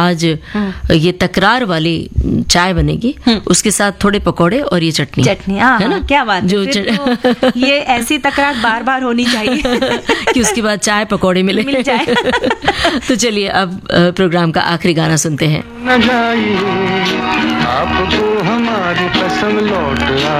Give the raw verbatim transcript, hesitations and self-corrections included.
आज ये तकरार वाली चाय बनेगी, उसके साथ थोड़े पकौड़े और ये चटनी चटनी है ना, क्या बात जो है, तो ये ऐसी तकरार बार बार होनी चाहिए कि उसके बाद चाय पकौड़े मिले मिल जाए। तो चलिए अब प्रोग्राम का आखिरी गाना सुनते हैं। आपको हमारी कसम लौट